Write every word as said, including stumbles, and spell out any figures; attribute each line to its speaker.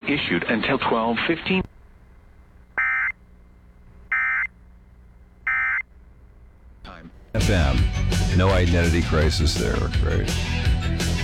Speaker 1: issued until twelve fifteen.
Speaker 2: F M. No identity crisis there, right?